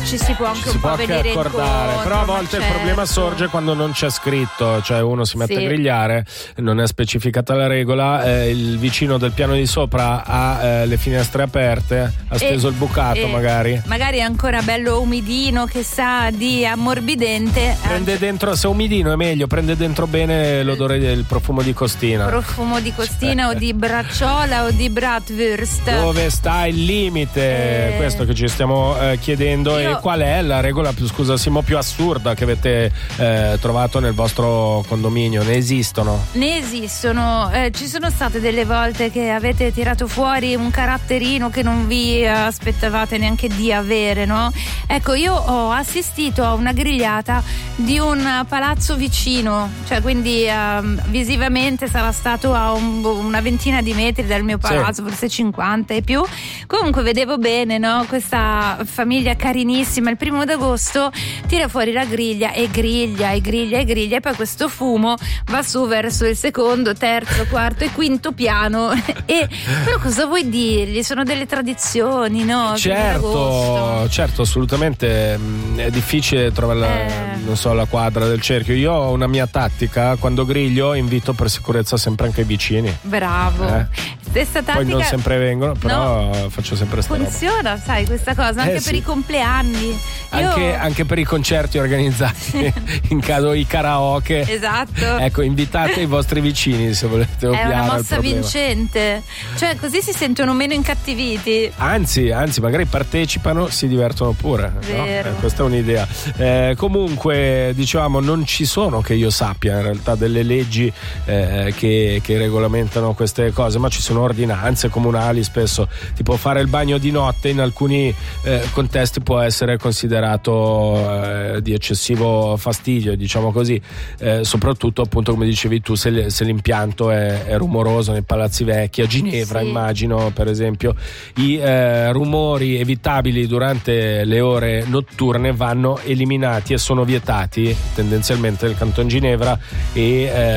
ci si può anche un po' venire accordare, incontro, però a volte il problema sorge quando non c'è scritto, cioè uno si mette a grigliare, non è specificata la regola, il vicino del piano di sopra ha le finestre aperte, ha steso il bucato magari è ancora bello umidino che sa di ammorbidente, prende dentro, se umidino è meglio, prende dentro bene l'odore del profumo di costina, o di bracciola o di bratwurst. Dove sta il limite? Questo che ci stiamo chiedendo. E qual è la regola più assurda che avete trovato nel vostro condominio? Ne esistono? Ci sono state delle volte che avete tirato fuori un caratterino che non vi aspettavate neanche di avere, no? Ecco, io ho assistito a una grigliata di un palazzo vicino, cioè quindi visivamente sarà stato a una ventina di metri dal mio palazzo, forse 50 e più. Comunque vedevo bene, no? Questa famiglia carinissima, il 1° d'agosto tira fuori la griglia e griglia e poi questo fumo va su verso il 2º, 3º, 4º e 5º piano. Però cosa vuoi dirgli? Sono delle tradizioni, no? Certo, assolutamente. È difficile trovare la quadra del cerchio. Io ho una mia tattica: quando griglio invito per sicurezza sempre anche i vicini. Bravo. Stessa tattica. Poi non sempre vengono, però faccio sempre sta funziona, roba. Sai questa cosa anche per i compleanni. Anche per i concerti organizzati in caso i karaoke. Esatto. Ecco, invitate i vostri vicini se volete ovviare. È una mossa vincente, cioè così si sentono meno incattiviti. Anzi, magari partecipano, si divertono pure. Vero. No? Questa è un'idea. Comunque, dicevamo, non ci sono, che io sappia, in realtà delle leggi che regolamentano queste cose, ma ci sono ordinanze comunali spesso, tipo fare il bagno di notte in alcuni contesti può essere considerato di eccessivo fastidio, diciamo così, soprattutto appunto come dicevi tu se l'impianto è rumoroso nei palazzi vecchi. A Ginevra immagino per esempio i rumori evitabili durante le ore notturne vanno eliminati e sono vietati tendenzialmente nel Canton Ginevra e